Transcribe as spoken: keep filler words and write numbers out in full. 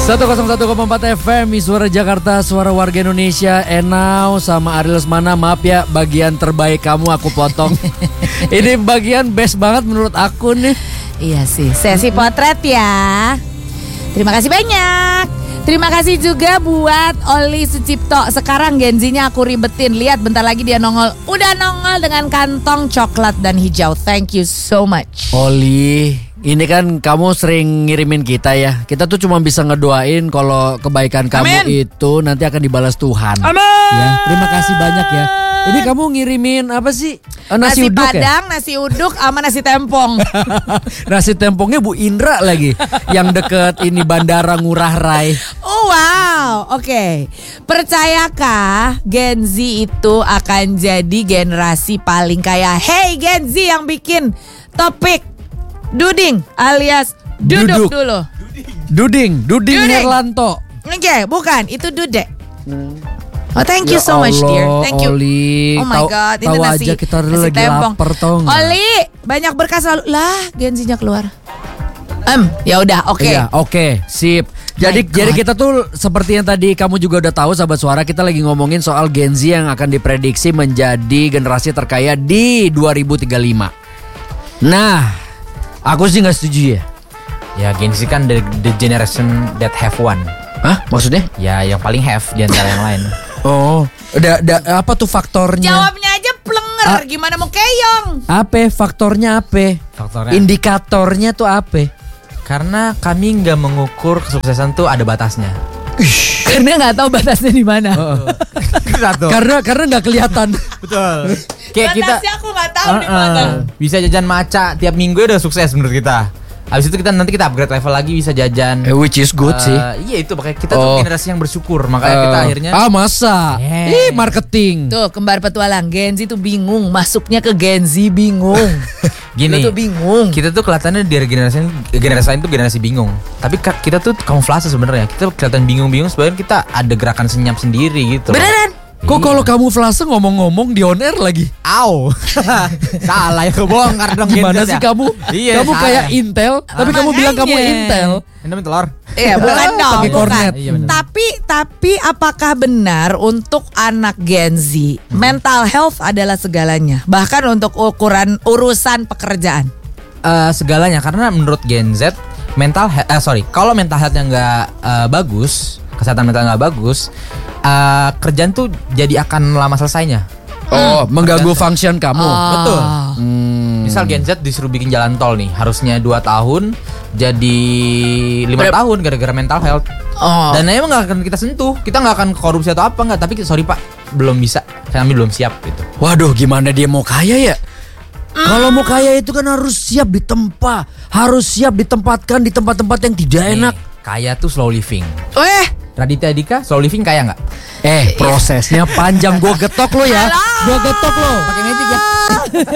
seratus satu koma empat F M, Suara Jakarta, suara warga Indonesia. Enau sama Ariel Lesmana. Maaf ya, bagian terbaik kamu aku potong. Ini bagian best banget menurut aku nih. Iya sih, sesi potret ya. Terima kasih banyak. Terima kasih juga buat Oli Sucipto. Sekarang Gen Z-nya aku ribetin. Lihat bentar lagi dia nongol. Udah nongol dengan kantong coklat dan hijau. Thank you so much. Oli, ini kan kamu sering ngirimin kita ya. Kita tuh cuma bisa ngedoain kalau kebaikan kamu Amin. itu nanti akan dibalas Tuhan. Amin. Ya, terima kasih banyak ya. Ini kamu ngirimin apa sih? Eh, nasi, Nasi uduk padang, ya? nasi uduk sama nasi tempong. Nasi tempongnya Bu Indra lagi. Yang deket ini Bandara Ngurah Rai. Oh wow, oke. Okay. Percayakah Gen Z itu akan jadi generasi paling kaya? Hey Gen Z yang bikin topik Duding alias duduk, Duduk. dulu. Duding, Duding, Duding. Herlanto. Oke, okay, bukan, itu Dudek. Oh, thank you Ya so much, Allah, dear. Thank you. Oli, Oh my tahu- God, ini tahu nasi, aja kita nasi lagi tempong. lapar tau nggak? Oli, banyak berkas lalu. Lah, Gen Z-nya keluar. Em, ya udah, oke. Iya, oke, sip. Jadi My jadi God. kita tuh seperti yang tadi kamu juga udah tahu sahabat suara, kita lagi ngomongin soal Gen Z yang akan diprediksi menjadi generasi terkaya di dua ribu tiga puluh lima. Nah, aku sih nggak setuju ya. Ya Gen Z kan the, the generation that have one. Hah? Maksudnya? Ya yang paling have di antara yang lain. Oh, da, da, apa tuh faktornya? Jawabnya aja plenger, Ah. gimana mau keyong? Apa? Faktornya apa? Faktornya. Indikatornya tuh apa? Karena kami nggak mengukur kesuksesan tuh ada batasnya. Karena nggak tahu batasnya di mana. Satu. Karena karena nggak kelihatan. Betul. Kayak kita Batasnya aku nggak tahu di Uh-uh. mana. bisa jajan maca tiap minggu udah sukses menurut kita. Habis itu kita nanti kita upgrade level lagi bisa jajan. Eh, which is good Eh, sih. Iya itu makanya kita Oh. tuh generasi yang bersyukur. Makanya kita Eh, akhirnya ah masa? Yeah. Ih, marketing. Tuh kembar petualang, Gen Z tuh bingung, masuknya ke Gen Z bingung. gini. Lu tuh bingung. Kita tuh kelihatannya dari generasi generasi lain tuh generasi bingung. Tapi ka- kita tuh kamuflase sebenarnya. Kita kelihatan bingung-bingung sebenarnya kita ada gerakan senyap sendiri gitu. Beneran? Kok kalau kamu flase ngomong-ngomong di on air lagi? Au. Salah ya kebongkar dong. Gimana Gen Z sih ya? kamu? Iya, kamu salah. kayak Intel, tapi kamu bilang kamu Makanya. Intel. Ini namanya telur. Iya bukan dong, Pakai bukan. kornet. Iya, bener. Tapi tapi apakah benar untuk anak Gen Z mental health adalah segalanya, bahkan untuk ukuran urusan pekerjaan? Eh, segalanya karena menurut Gen Z mental he- eh, sorry kalau mental healthnya nggak eh, bagus, kesehatan mental nggak bagus, eh, kerjaan tuh jadi akan lama selesainya. Oh, mengganggu function kamu. Betul. Hmm. Misal Gen Z disuruh bikin jalan tol nih, harusnya dua tahun jadi lima Berapa? tahun gara-gara mental health. Oh. Dan emang nggak akan kita sentuh, kita nggak akan korupsi atau apa nggak. Tapi sorry pak, belum bisa, kami belum siap gitu. Waduh, gimana dia mau kaya ya? Kalau mau kaya itu kan harus siap ditempa, harus siap ditempatkan di tempat-tempat yang tidak enak. Nih, kaya tuh slow living. Eh, Raditya Dika slow living kaya nggak? Eh, prosesnya panjang. Gua getok lo ya. Halo. Gua getok lo. Pakai magic ya.